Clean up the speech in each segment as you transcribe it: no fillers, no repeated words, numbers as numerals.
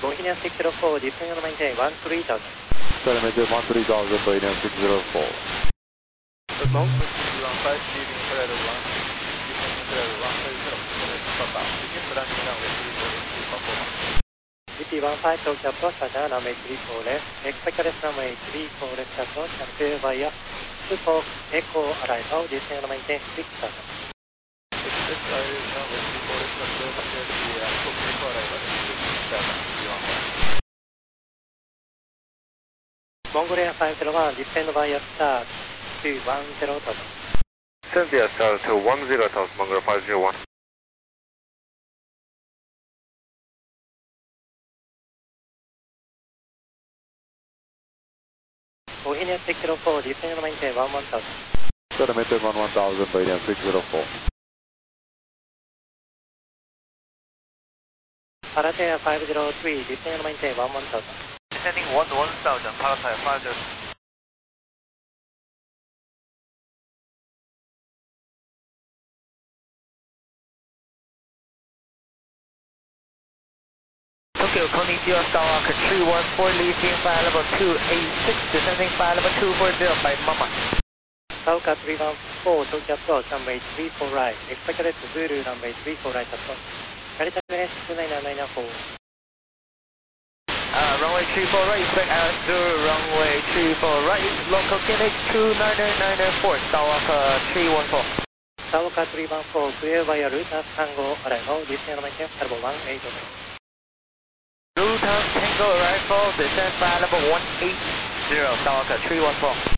Bohemian 604, descend and maintain 13,000. Descend and maintain 13,000, Bohemian 604. Good smoke, 315, leaving clear to 1, descending clear to 130, begin landing runway 34, GT15, Tokyo approach, China, runway 34 left, expect rest runway 34 left approach, and clear via Super Echo arrival, descend and maintain 6,000. モンゴリア501 descend via start to 10,000. Descend via start to 10,000, Mongolia 501. Bohemian 604, descend and maintain 11,000. Descend and maintain 11,000, Bohemian 604. Paratea 503, descend and maintain 11,000. Descending 11,000, Paratea 503. Tokyo, Konnichiwa, Skywalker 314, leaving flight level 286, descending flight level 240 by Mama. Sauka 314, Tokyo approach, runway 34 right, expect rest Zulu, runway 34 right approach. Narita Unit 29994. Runway 34 right, expect Zulu, runway 34 right, local QNH 29994, Skywalker 314. Sauka 314, clear via Ruta Tango arrival, descend and maintain level 180. Ruta Tango arrival, descend flight level 180, Skywalker 314.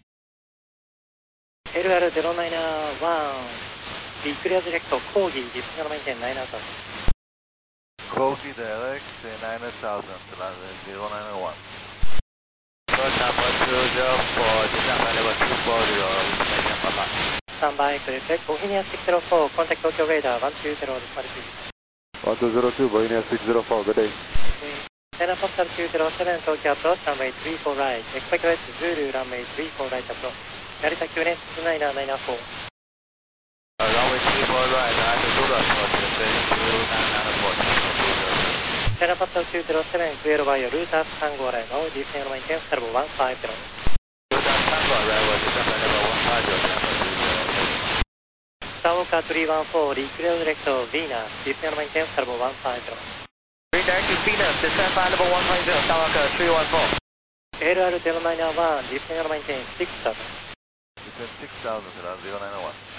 LR091, declare direct Kogi, descend and maintain 9,000. Kogi direct, 9,000, 091. First number 204, descend flight level 240, maintain for launch. Standby, clear check, Bohemian 604, contact Tokyo radar 120, respond to 1202, Bohemian 604, good day. China Foxtrot 207, Tokyo approach, runway 34 right, expect rest Zulu, runway 34 right approach. Narita QNH 29994. Runway 34 right, Zulu approach, descending 29994. China Foxtrot 207, clear via Ruta Tango arrival, descend and maintain level 150. Ruta Tango arrival, descend level 150, Sauka 314, declare direct Venus, descend and maintain level 150. Redirect to Venus, descend flight level 150, Skywalker 314. LR091, descend and maintain 6,000. Descend 6,000, 091.